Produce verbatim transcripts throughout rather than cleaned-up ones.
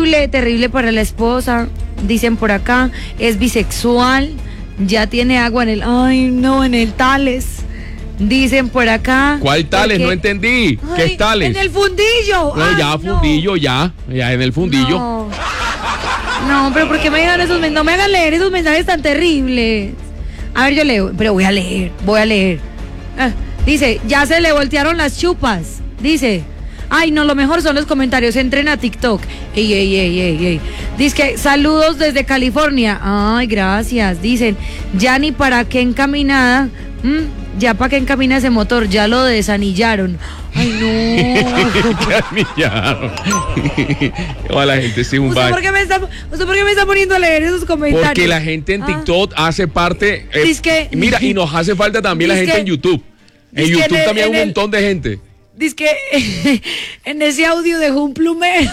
Terrible, terrible para la esposa. Dicen por acá, es bisexual, ya tiene agua en el... Ay, no, en el Tales. Dicen por acá... ¿Cuál Tales? Porque, no entendí. ay, ¿Qué es Tales? En el fundillo. No, ay, ya, no. fundillo, ya. Ya, en el fundillo. No, no, pero ¿por qué me dejan esos mensajes? No me hagan leer esos mensajes tan terribles. A ver, yo leo, pero voy a leer, voy a leer. Ah, dice, ya se le voltearon las chupas. Dice, ay, no, lo mejor son los comentarios. Entren a TikTok. Ey, ey, ey, ey, ey. Dice que saludos desde California. Ay, gracias. Dicen, ya ni para qué encaminada. ¿Mm? Ya para qué encamina ese motor, ya lo desanillaron. Ay, no. Desanillaron. O la gente sí un ¿Usted por, qué me está, ¿Usted por qué me está poniendo a leer esos comentarios? Porque la gente en TikTok ah. hace parte. Eh, Disque, mira, y nos hace falta también la gente que, en YouTube. En YouTube en el, también hay un el, montón de gente. Dice que en ese audio dejó un plumero.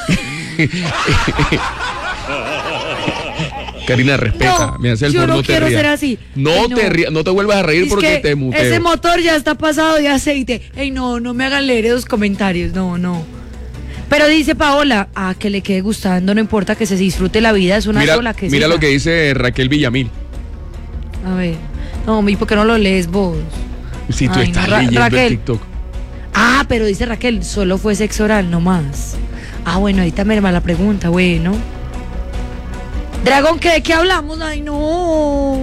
Karina, respeta, no, me hace el yo favor, no, no te quiero rías. ser así. No, Ay, no. te rías, no te vuelvas a reír es porque te muteo. Ese motor ya está pasado de aceite. Ey, no, no me hagan leer esos comentarios, no, no. Pero dice Paola, ah, que le quede gustando, no importa, que se disfrute la vida, es una mira, sola que Mira siga. lo que dice Raquel Villamil. A ver, no, ¿y por qué no lo lees vos? Si tú Ay, estás no, Ra leyendo Raquel. el TikTok. Ah, pero dice Raquel, solo fue sexo oral, no más. Ah, bueno, ahí también va la pregunta, bueno. Dragón, ¿qué, ¿de qué hablamos? Ay, no.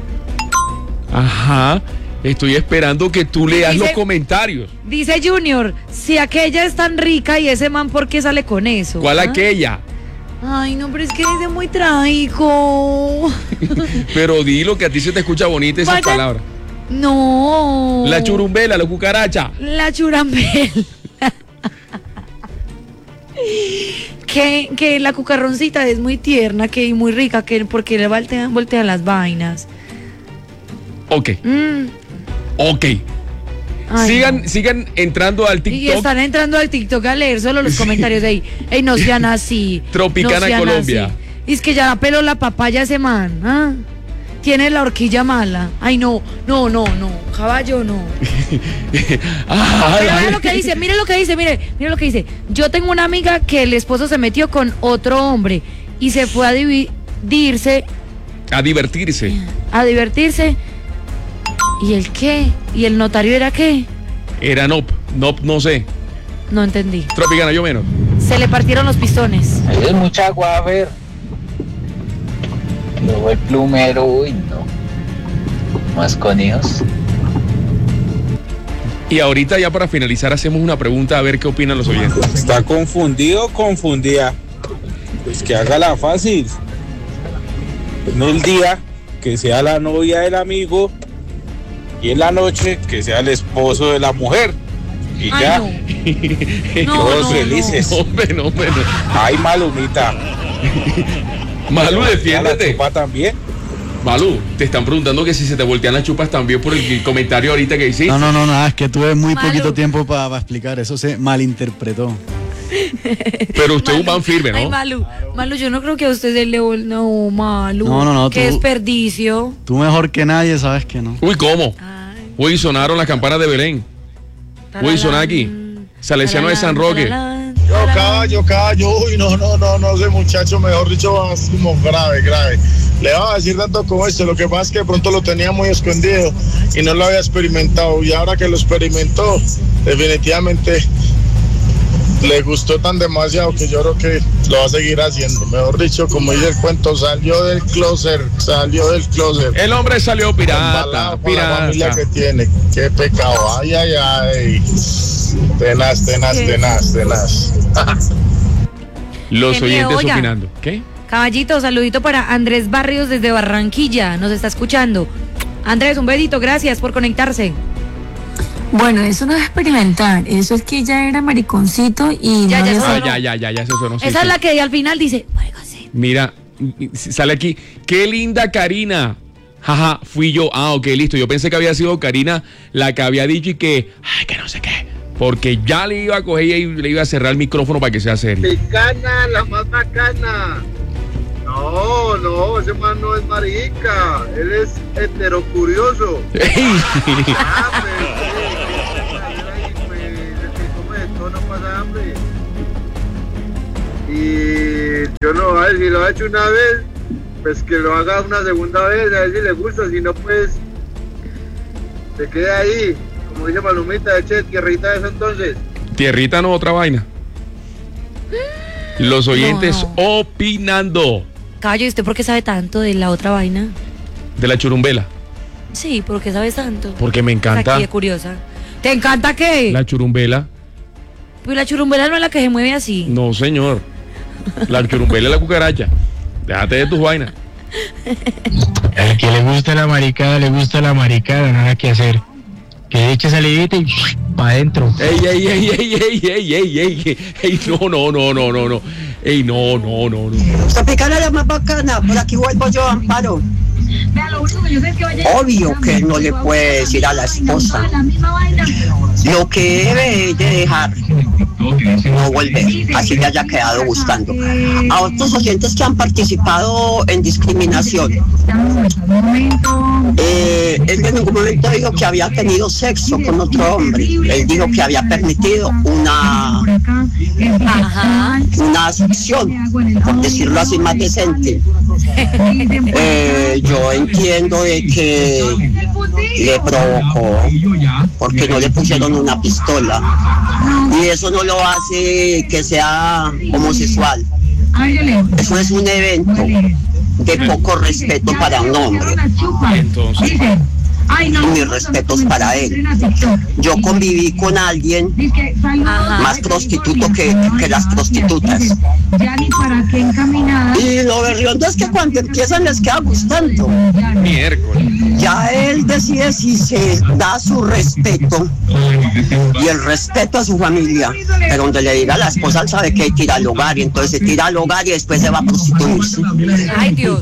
Ajá, estoy esperando que tú leas dice, los comentarios. Dice Junior, si aquella es tan rica y ese man, ¿por qué sale con eso? ¿Cuál ¿Ah? aquella? Ay, no, pero es que dice muy trágico. Pero dilo, que a ti se te escucha bonita esas Vaya. palabras. No. La churumbela, la cucaracha. La churambela. que, que la cucarroncita es muy tierna, que muy rica, que porque le voltean, voltean las vainas. Ok. Mm. Ok. Ay, sigan, no. sigan entrando al TikTok. Y están entrando al TikTok a leer solo los comentarios de ahí. Ey, no sean así. Tropicana no sean Colombia. Así. Y es que ya peló la papaya ese man. ¿Ah? Tiene la horquilla mala. Ay, no, no, no, no. Caballo, no. Ay, Pero ay. mire lo que dice, mire lo que dice, mire, mire lo que dice. Yo tengo una amiga que el esposo se metió con otro hombre y se fue a dividirse. A divertirse. A divertirse. ¿Y el qué? ¿Y el notario era qué? Era no, no, no sé. No entendí. Tropicana, yo menos. Se le partieron los pistones. Ahí es mucha agua, a ver. Luego el plumero, uy, no. Más con hijos. Y ahorita ya para finalizar hacemos una pregunta a ver qué opinan los oyentes. ¿Está confundido o confundida? Pues que hágala fácil. En el día que sea la novia del amigo y en la noche que sea el esposo de la mujer. Y Ay, ya. No. No, Todos no, felices. No, hombre, no, hombre, no. Ay, Malumita. Malu, La defiéndete. chupa también. Malu, te están preguntando que si se te voltean las chupas también por el comentario ahorita que hiciste. No, no, no, nada, es que tuve muy Malu. poquito tiempo para pa explicar, eso se malinterpretó. Pero usted es un man firme, Ay, ¿no? Malu, Malu, yo no creo que a usted se le... No, Malu. No, no, no, Qué tú- desperdicio. Tú mejor que nadie sabes que no. Uy, ¿cómo? Ay, Uy, sonaron las campanas de Belén. Uy, sonar aquí. Salesiano de San Roque. talalán, Yo talalán. caballo, caballo, uy, no, no, no, no, ese muchacho, mejor dicho, va como grave, grave. Le va a decir tanto como esto, lo que pasa es que de pronto lo tenía muy escondido y no lo había experimentado, y ahora que lo experimentó, definitivamente le gustó tan demasiado que yo creo que lo va a seguir haciendo. Mejor dicho, como dice el cuento, salió del closet, salió del closet. El hombre salió pirata, Embalado con la familia pirata. que tiene, qué pecado, ay, ay, ay. Tenaz, tenaz, ¿Qué? tenaz, tenaz. Los Qué miedo, oyentes oiga. opinando. ¿Qué? Caballito, saludito para Andrés Barrios desde Barranquilla, nos está escuchando. Andrés, un besito, gracias por conectarse. Bueno, eso no es experimentar, eso es que ya era mariconcito y Ya, no ya había sonó. Ah, ya, ya, ya, ya se sonó. sí, Esa sí. es la que al final dice, "Mariconcito". Mira, sale aquí. Qué linda Karina. Jaja, fui yo. Ah, ok, listo. Yo pensé que había sido Karina la que había dicho y que, ay, que no sé qué. Porque ya le iba a coger y le iba a cerrar el micrófono para que sea serio. Bacana, la más bacana. No, no, ese man no es marica, él es heterocurioso. Ah, pero pues, el que come de todo no pasa hambre. Y yo ver, si lo ha hecho una vez, pues que lo haga una segunda vez, a ver si le gusta, si no, pues se quede ahí, como dice Palomita, eche tierrita de eso entonces. Tierrita no, otra vaina. Los oyentes No. opinando Caballo, ¿y usted por qué sabe tanto de la otra vaina? de la churumbela. Sí, ¿por qué sabes tanto? Porque me encanta Aquí de curiosa. ¿Te encanta qué? la churumbela. Pues la churumbela no es la que se mueve así. No, señor. La churumbela es la cucaracha. Déjate de tus vainas. Al que le gusta la maricada, le gusta la maricada, nada que hacer. Que eche salidita y para adentro. Ey, ey, ey, ey, ey, ey, ey, ey, ey, no, no, no, no, no, no. Ey, no, no, no, no. Tropicana es la más bacana, por aquí vuelvo yo, Amparo. Obvio que no le puede decir a la esposa lo que debe de dejar, no volver, así le haya quedado gustando. A otros oyentes que han participado en discriminación, eh, él en ningún momento dijo que había tenido sexo con otro hombre, él dijo que había permitido una, una acción, por decirlo así más decente. Eh, yo entiendo de que le provocó porque no le pusieron una pistola y eso no lo hace que sea homosexual. Eso es un evento de poco respeto para un hombre. Entonces, Y mis respetos para él. Yo conviví con alguien más prostituto que, que las prostitutas. Y lo berriondo es que cuando empiezan les queda gustando. miércoles. Ya él decide si se da su respeto y el respeto a su familia. Pero donde le diga a la esposa, él sabe que hay que ir al hogar y entonces se tira al hogar y después se va a prostituirse. Ay, Dios.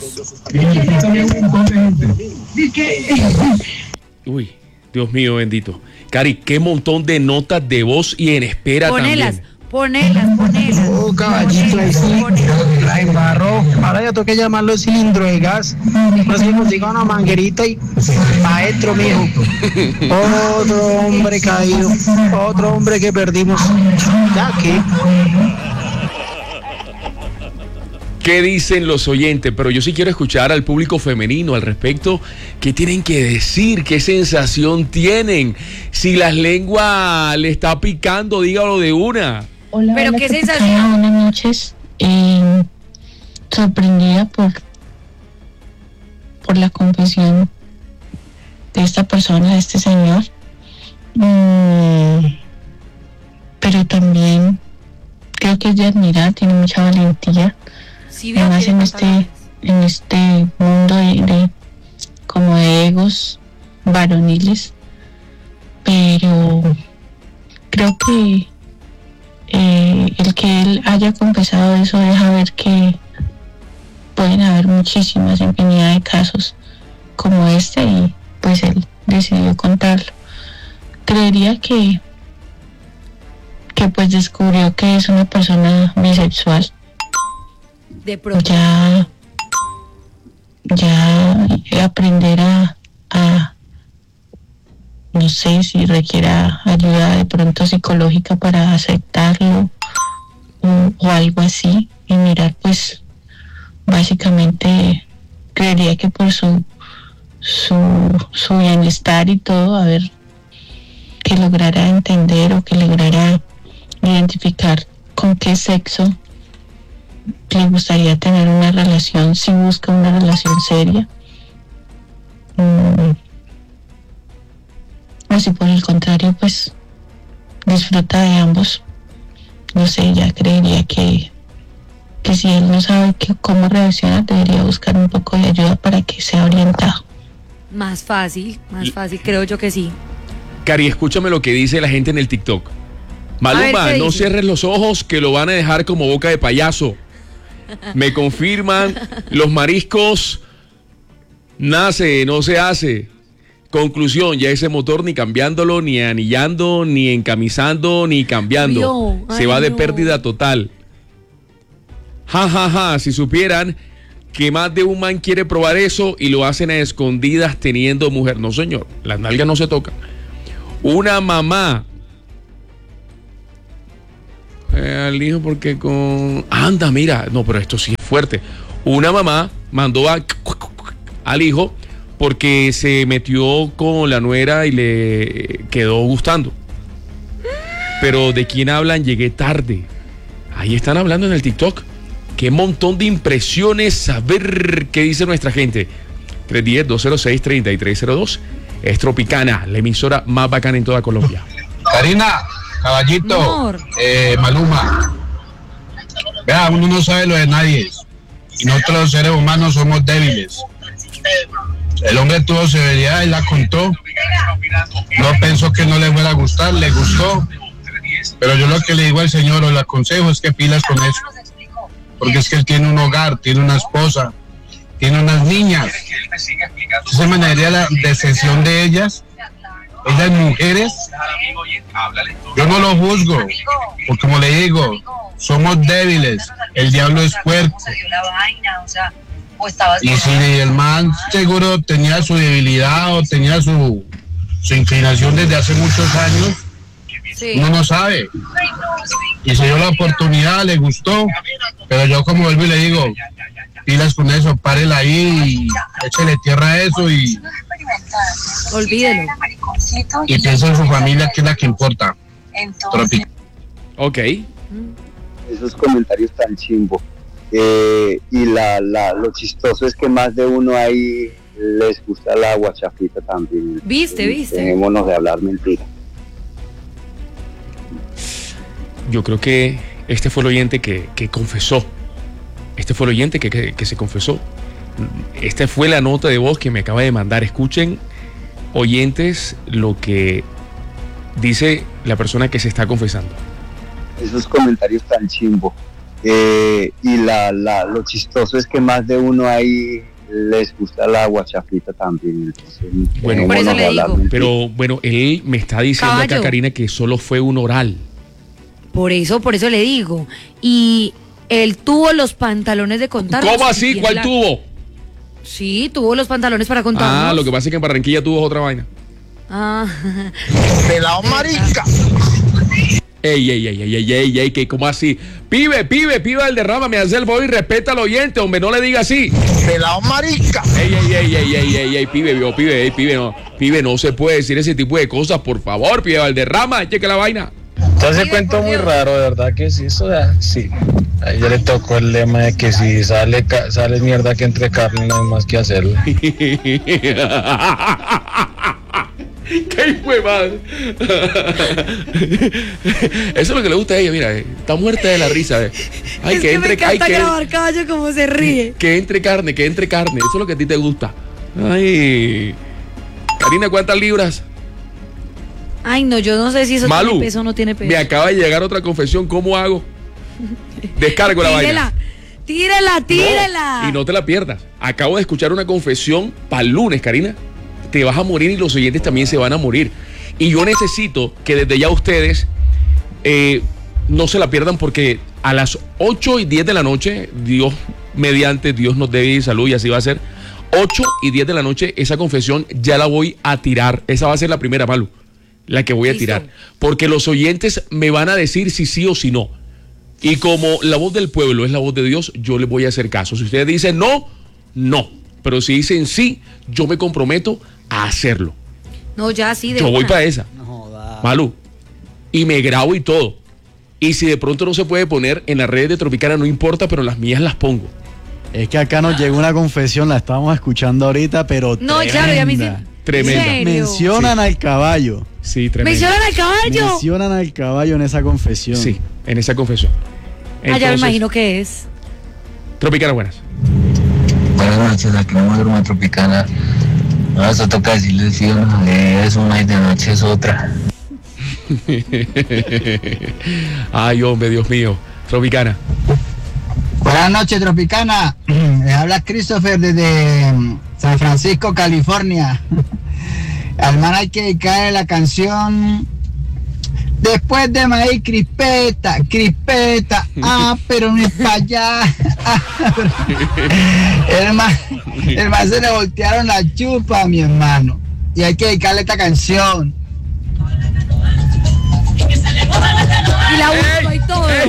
Uy, Dios mío bendito. Cari, qué montón de notas de voz y en espera Ponelas, también. ponelas, ponelas. Oh, caballito, ahí sí, la embarró. Ahora ya toca llamarlo el cilindro de gas. Pues que consiga una manguerita y pa' adentro, mijo. Otro hombre caído, otro hombre que perdimos. Ya que. ¿Qué dicen los oyentes? Pero yo sí quiero escuchar al público femenino al respecto. ¿Qué tienen que decir? ¿Qué sensación tienen? Si la lengua le está picando, dígalo de una. Hola, Pero hola, qué Tropicana, sensación. buenas noches. Eh, sorprendida por, por la confesión de esta persona, de este señor. Mm, pero también creo que es de admirar, tiene mucha valentía. Sí, veo Además que en le este, pantalones. en este mundo de, de como de egos varoniles, pero creo que eh, el que él haya confesado eso deja ver que pueden haber muchísimas infinidad de casos como este y pues él decidió contarlo. Creería que que pues descubrió que es una persona bisexual. De pronto. Ya ya aprender a, a no sé si requiera ayuda de pronto psicológica para aceptarlo o, o algo así y mirar pues básicamente creería que por su su, su bienestar y todo a ver que lograra entender o que lograra identificar con qué sexo le gustaría tener una relación, si busca una relación seria, mm, o si por el contrario pues disfruta de ambos. No sé, ya creería que que si él no sabe que, cómo reaccionar, debería buscar un poco de ayuda para que sea orientado. Más fácil, más fácil, creo yo que sí. Cari, escúchame lo que dice la gente en el TikTok. A Maluma, ver, ¿qué no dice? cierres los ojos que lo van a dejar como boca de payaso. Me confirman, los mariscos nace, no se hace. Conclusión, ya ese motor ni cambiándolo, ni anillando, ni encamisando, ni cambiando. Dios, se ay, va de no. pérdida total. Ja, ja, ja, si supieran que más de un man quiere probar eso y lo hacen a escondidas teniendo mujer. No, señor, las nalgas no se tocan. Una mamá. eh, al hijo porque con... Anda, mira, no, pero esto sí es fuerte. Una mamá mandó a, al hijo porque se metió con la nuera y le quedó gustando. Pero ¿de quién hablan? Llegué tarde. Ahí están hablando en el TikTok. Qué montón de impresiones. A ver qué dice nuestra gente. tres uno cero, dos cero seis, tres tres cero dos. Es Tropicana, la emisora más bacana en toda Colombia. Karina, caballito, eh, Maluma. Vea, uno no sabe lo de nadie. Y nosotros los seres humanos somos débiles. El hombre tuvo severidad y la contó. No pensó que no le fuera a gustar, le gustó. Pero yo lo que le digo al señor o le aconsejo es que pilas con eso. Porque es que él tiene un hogar, tiene una esposa, tiene unas niñas. Esa manera la decisión de ellas, ellas mujeres, yo no lo juzgo, porque como le digo, somos débiles, el diablo es fuerte. Y si el man seguro tenía su debilidad o tenía su, su inclinación desde hace muchos años, sí. Uno no sabe. Y se dio la oportunidad, le gustó, pero yo como vuelvo y le digo, pilas con eso, párela ahí, y échale tierra a eso y... Olvídelo. Y piensa en su familia, que es la que importa. Tropic. Ok. Esos comentarios tan chimbo. Eh, y la, la, lo chistoso es que más de uno ahí les gusta la guachafita también. Viste, viste. Dejémonos de hablar mentiras. Yo creo que este fue el oyente que, que confesó. Este fue el oyente que, que, que se confesó. Esta fue la nota de voz que me acaba de mandar. Escuchen, oyentes, lo que dice la persona que se está confesando. Esos comentarios tan chimbo. Eh, y la, la, lo chistoso es que más de uno ahí les gusta la guachafita también. Entonces, bueno, por eso le digo. Pero bueno, él me está diciendo Caballo. acá, Karina, que solo fue un oral. Por eso, por eso le digo. Y él tuvo los pantalones de contar. ¿Cómo así? ¿Cuál la... tuvo? Sí, tuvo los pantalones para contarnos. Ah, lo que pasa es que en Barranquilla tuvo otra vaina. Ah. Pelao marica. Ey, ey, ey, ey, ey, ey, ey, que ¿cómo así? Pibe, pibe, pibe del derrama, me hace el favor y respeta al oyente, hombre, no le diga así. Pelao marica. Ey, ey, ey, ey, ey, ey, ey, pibe, vio, pibe, ey, pibe, no, pibe, no se puede decir ese tipo de cosas, por favor, pibe Valderrama, cheque la vaina. Entonces cuento muy raro, de verdad que sí, eso ya, sí. A ella le tocó el lema de que si sale, sale mierda que entre carne no hay más que hacerlo. ¡Qué hijo de madre! Eso es lo que le gusta a ella, mira, está muerta de la risa. Eh. Ay, es que, que entre me encanta ay, que, grabar caballo como se ríe. Que entre carne, que entre carne, eso es lo que a ti te gusta. Ay, Karina, ¿cuántas libras? Ay, no, yo no sé si eso Malu, tiene peso o no tiene peso. Me acaba de llegar otra confesión, ¿cómo hago? Descargo la vaina. Tírela, tírela. No, y no te la pierdas. Acabo de escuchar una confesión para el lunes, Karina. Te vas a morir y los oyentes también se van a morir. Y yo necesito que desde ya ustedes eh, no se la pierdan, porque a las ocho y diez de la noche, Dios mediante, Dios nos dé salud y así va a ser. ocho y diez de la noche, esa confesión ya la voy a tirar. Esa va a ser la primera, Malu, la que voy a tirar. Porque los oyentes me van a decir si sí o si no. Y como la voz del pueblo es la voz de Dios, yo les voy a hacer caso. Si ustedes dicen no, no. Pero si dicen sí, yo me comprometo a hacerlo. No, ya sí. De yo una. voy para esa. No, da. Malu. Y me grabo y todo. Y si de pronto no se puede poner en las redes de Tropicana, no importa, pero las mías las pongo. Es que acá nos llegó una confesión, la estábamos escuchando ahorita, pero no, tremenda. claro, ya me hice... Tremenda. Mencionan sí. al caballo. Sí, tremenda. ¿Mencionan al caballo? Mencionan al caballo en esa confesión. Sí, en esa confesión. Entonces, ah, ya me imagino que es. Tropicana, buenas. Buenas noches, aquí no me duermo Tropicana. No, eso toca decirle sí o no, es una y de noche es otra. Ay, hombre, Dios mío. Tropicana. Buenas noches, Tropicana. Les habla Christopher desde San Francisco, California. Al man hay que dedicarle la canción Después de maíz, crispeta, crispeta. Ah, pero no es para allá. El man, el man se le voltearon la chupa, mi hermano. Y hay que dedicarle esta canción. Y la busco y todo.